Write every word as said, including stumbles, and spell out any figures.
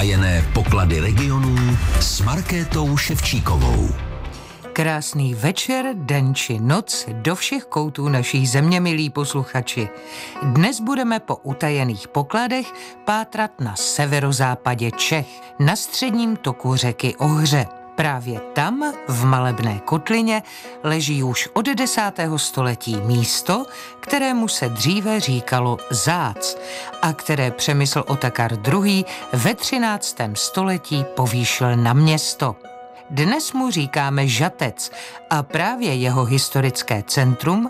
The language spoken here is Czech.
Utajené poklady regionů s Markétou Ševčíkovou. Krásný večer, den či noc do všech koutů naší země, milí posluchači. Dnes budeme po utajených pokladech pátrat na severozápadě Čech, na středním toku řeky Ohře. Právě tam, v Malebné kotlině, leží už od desátého století místo, kterému se dříve říkalo Zác a které Přemysl Otakar druhý. ve třináctém století povýšil na město. Dnes mu říkáme Žatec a právě jeho historické centrum